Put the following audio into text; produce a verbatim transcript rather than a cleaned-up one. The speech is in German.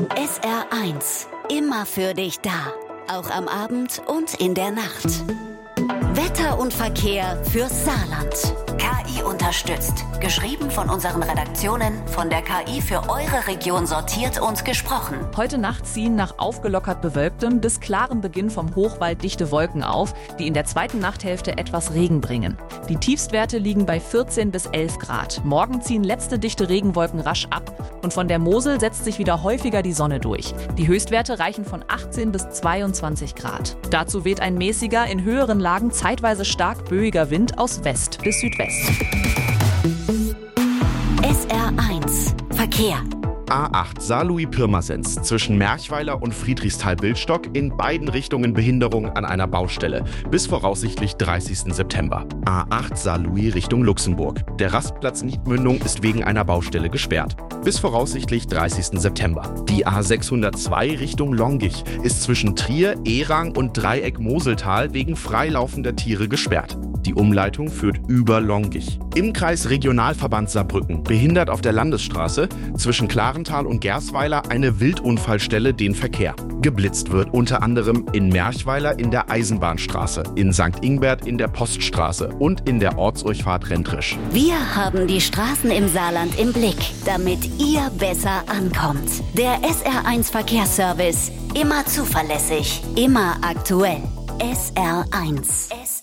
S R eins. Immer für dich da. Auch am Abend und in der Nacht. Wetter und Verkehr fürs Saarland. K I unterstützt. Geschrieben von unseren Redaktionen, von der K I für eure Region sortiert und gesprochen. Heute Nacht ziehen nach aufgelockert bewölktem bis klarem Beginn vom Hochwald dichte Wolken auf, die in der zweiten Nachthälfte etwas Regen bringen. Die Tiefstwerte liegen bei vierzehn bis elf Grad. Morgen ziehen letzte dichte Regenwolken rasch ab und von der Mosel setzt sich wieder häufiger die Sonne durch. Die Höchstwerte reichen von achtzehn bis zweiundzwanzig Grad. Dazu weht ein mäßiger, in höheren Lagen zeitweise stark böiger Wind aus West bis Südwest. S R eins Verkehr. A acht Saarlouis-Pirmasens zwischen Merchweiler und Friedrichsthal-Bildstock in beiden Richtungen Behinderung an einer Baustelle bis voraussichtlich dreißigsten September. A acht Saarlouis Richtung Luxemburg. Der Rastplatz Niedmündung ist wegen einer Baustelle gesperrt. Bis voraussichtlich dreißigsten September. Die A sechshundertzwei Richtung Longich ist zwischen Trier, Erang und Dreieck Moseltal wegen freilaufender Tiere gesperrt. Die Umleitung führt über Longich. Im Kreis Regionalverband Saarbrücken behindert auf der Landesstraße zwischen Klarental und Gersweiler eine Wildunfallstelle den Verkehr. Geblitzt wird unter anderem in Merchweiler in der Eisenbahnstraße, in Sankt Ingbert in der Poststraße und in der Ortsdurchfahrt Rentrisch. Wir haben die Straßen im Saarland im Blick, damit ihr besser ankommt. Der S R eins Verkehrsservice. Immer zuverlässig, immer aktuell. S R eins.